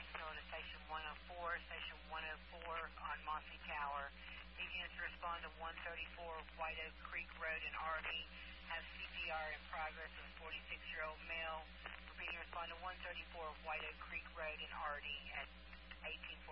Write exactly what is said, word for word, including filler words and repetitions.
known as Station one oh four, Station one oh four on Mossy Tower. These units respond to one thirty-four White Oak Creek Road in Arby. Have C P R in progress of a forty-six-year-old male. Repeating, respond to one thirty-four White Oak Creek Road in Arby at eighteen